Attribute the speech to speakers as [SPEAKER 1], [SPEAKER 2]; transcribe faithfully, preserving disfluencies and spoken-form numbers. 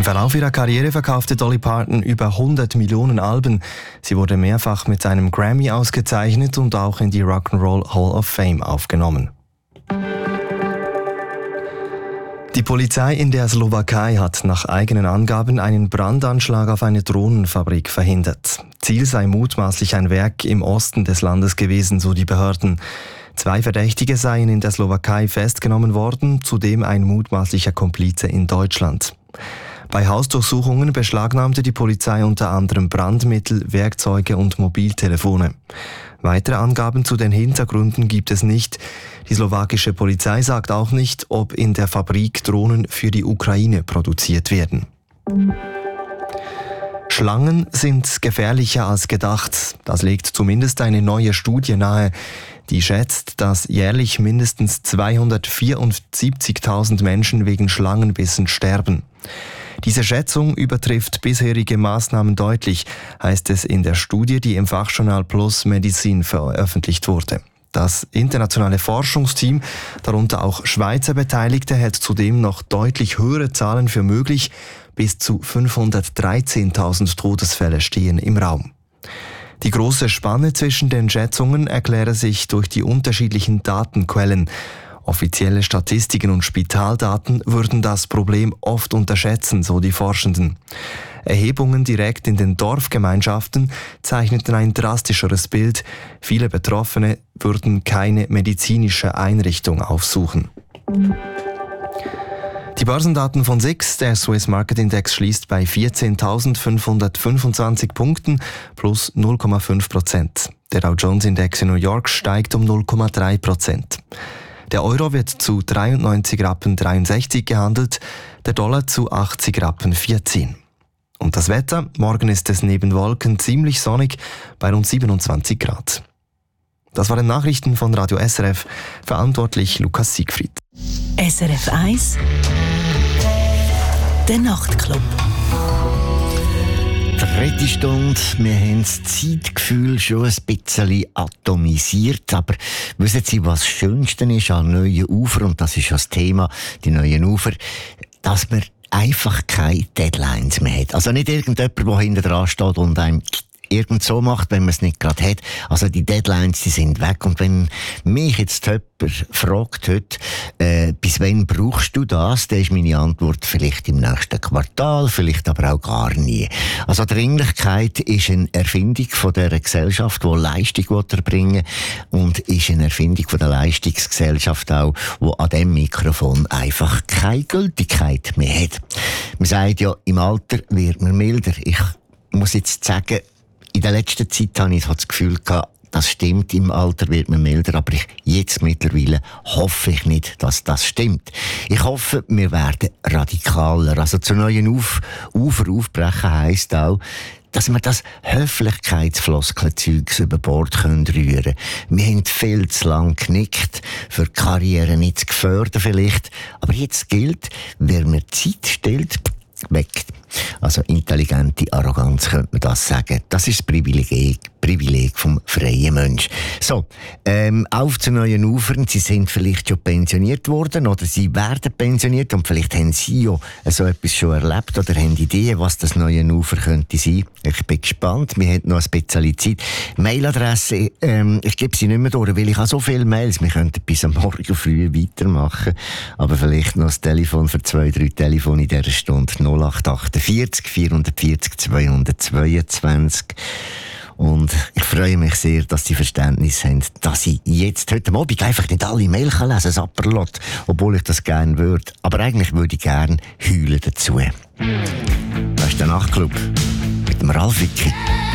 [SPEAKER 1] Verlauf ihrer Karriere verkaufte Dolly Parton über hundert Millionen Alben. Sie wurde mehrfach mit einem Grammy ausgezeichnet und auch in die Rock'n'Roll Hall of Fame aufgenommen. Die Polizei in der Slowakei hat nach eigenen Angaben einen Brandanschlag auf eine Drohnenfabrik verhindert. Ziel sei mutmaßlich ein Werk im Osten des Landes gewesen, so die Behörden. Zwei Verdächtige seien in der Slowakei festgenommen worden, zudem ein mutmaßlicher Komplize in Deutschland. Bei Hausdurchsuchungen beschlagnahmte die Polizei unter anderem Brandmittel, Werkzeuge und Mobiltelefone. Weitere Angaben zu den Hintergründen gibt es nicht. Die slowakische Polizei sagt auch nicht, ob in der Fabrik Drohnen für die Ukraine produziert werden. Schlangen sind gefährlicher als gedacht. Das legt zumindest eine neue Studie nahe. Die schätzt, dass jährlich mindestens zweihundertvierundsiebzigtausend Menschen wegen Schlangenbissen sterben. Diese Schätzung übertrifft bisherige Maßnahmen deutlich, heißt es in der Studie, die im Fachjournal Plus Medicine veröffentlicht wurde. Das internationale Forschungsteam, darunter auch Schweizer Beteiligte, hält zudem noch deutlich höhere Zahlen für möglich. Bis zu fünfhundertdreizehntausend Todesfälle stehen im Raum. Die große Spanne zwischen den Schätzungen erkläre sich durch die unterschiedlichen Datenquellen. Offizielle Statistiken und Spitaldaten würden das Problem oft unterschätzen, so die Forschenden. Erhebungen direkt in den Dorfgemeinschaften zeichneten ein drastischeres Bild. Viele Betroffene würden keine medizinische Einrichtung aufsuchen. Die Börsendaten von S I X, der Swiss Market Index, schließt bei vierzehntausendfünfhundertfünfundzwanzig Punkten plus null Komma fünf Prozent. Der Dow Jones Index in New York steigt um null Komma drei Prozent. Der Euro wird zu dreiundneunzig Rappen dreiundsechzig gehandelt, der Dollar zu achtzig Rappen vierzehn. Und das Wetter? Morgen ist es neben Wolken ziemlich sonnig bei rund siebenundzwanzig Grad. Das waren Nachrichten von Radio S R F, verantwortlich Lukas Siegfried.
[SPEAKER 2] S R F eins Der Nachtclub.
[SPEAKER 3] Dritte Stunde, wir haben das Zeitgefühl schon ein bisschen atomisiert, aber wissen Sie, was das Schönste ist an neuen Ufer, und das ist das Thema, die neuen Ufer, dass man einfach keine Deadlines mehr hat. Also nicht irgendjemand, der hinten dran steht und einem irgend so macht, wenn man es nicht gerade hat. Also die Deadlines, die sind weg. Und wenn mich jetzt jemand fragt heute, äh, bis wann brauchst du das, dann ist meine Antwort vielleicht im nächsten Quartal, vielleicht aber auch gar nie. Also Dringlichkeit ist eine Erfindung von dieser Gesellschaft, die Leistung erbringen will, und ist eine Erfindung von der Leistungsgesellschaft auch, die an diesem Mikrofon einfach keine Gültigkeit mehr hat. Man sagt ja, im Alter wird man milder. Ich muss jetzt sagen, in der letzten Zeit habe ich das Gefühl gehabt, das stimmt, im Alter wird man milder, aber ich, jetzt mittlerweile hoffe ich nicht, dass das stimmt. Ich hoffe, wir werden radikaler. Also zu neuen Auf, Ufer aufbrechen heisst auch, dass wir das Höflichkeitsfloskelzeugs über Bord rühren können. Wir haben viel zu lang genickt, für die Karriere nicht zu gefördert vielleicht, aber jetzt gilt, wer mir Zeit stellt, weg. Also intelligente Arroganz könnte man das sagen. Das ist das Privileg, Privileg vom freien Mensch. So, ähm, auf zu neuen Ufern. Sie sind vielleicht schon pensioniert worden oder sie werden pensioniert und vielleicht haben Sie ja so etwas schon erlebt oder haben Ideen, was das neue Ufer könnte sein. Ich bin gespannt. Wir haben noch ein bisschen Zeit. Mailadresse, ähm, ich gebe sie nicht mehr durch, weil ich habe so viele Mails. Wir könnten bis am Morgen früh weitermachen. Aber vielleicht noch das Telefon für zwei, drei Telefone in dieser Stunde. null acht achtundvierzig vierhundertvierzig zweihundertzweiundzwanzig. Und ich freue mich sehr, dass Sie Verständnis haben, dass ich jetzt heute Abend einfach nicht alle Mail lesen kann, das Apperlot, obwohl ich das gerne würde. Aber eigentlich würde ich gerne heulen dazu. Das ist der Nachtclub mit dem Ralf Wicki.